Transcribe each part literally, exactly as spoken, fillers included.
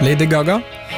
Lady Gaga.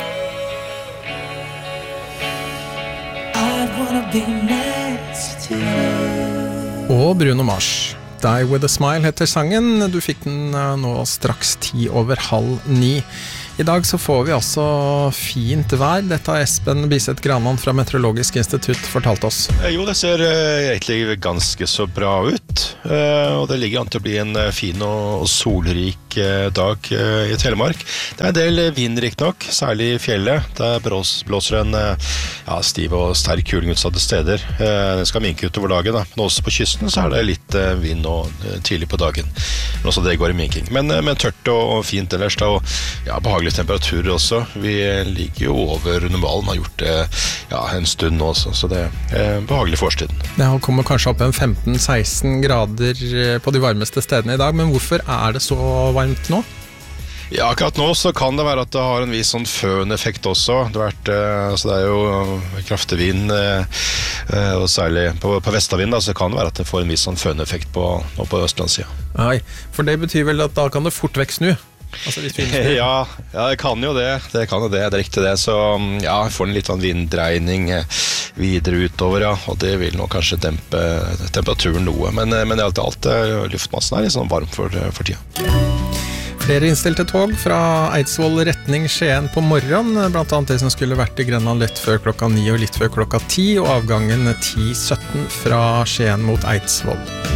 Og Bruno Mars. Die With A Smile heter sangen. Du fikk den nå straks ti over halv ni. I dag så får vi altså fint vær. Dette har Espen Biseth Granland fra Meteorologisk institutt fortalt oss. Jo, det ser egentlig ganske så bra ut. Og det ligger an til å bli en fin og solrik dag i Telemark. Det er en del vind riktig nok, særlig i fjellet. Der blåser en ja, stiv og sterk kuling utsatte steder. Den skal minke utover dagen, da. Men også på kysten så er det litt vind og tidlig på dagen. Men også det går i minking. Men, men tørt og fint ellers da, og ja, behagelig temperatur også. Vi ligger jo over normalen, har gjort det ja, en stund nå også, så det er behagelig forstiden. Det kommer kanskje opp en femten seksten grader på de varmeste stedene i dag, men hvorfor er det så varmt nå? Ja, akkurat nå så kan det være at det har en viss sånn føn-effekt også. Det, har vært, altså det er jo kraftig vind, og særlig på, på vestavind da, så kan det være at det får en viss sånn føn-effekt på, på østlandssiden. Nei, for det betyr vel at da kan det fort vekk snu? Altså, ja, ja, det kan jo det. Det kan jo det, det er riktig det. Så ja, jeg får en litt sånn vinddreining videre utover, ja. Og det vil nå kanskje dempe temperaturen noe. Men, men i alt i alt, luftmassen er litt sånn varm for, for tida. Flere innstilte tog fra Eidsvoll retning Skien på morgen, blant annet det som skulle vært i Grenland litt før klokka ni og litt før klokka ti, og avgangen ti sytten fra Skien mot Eidsvoll.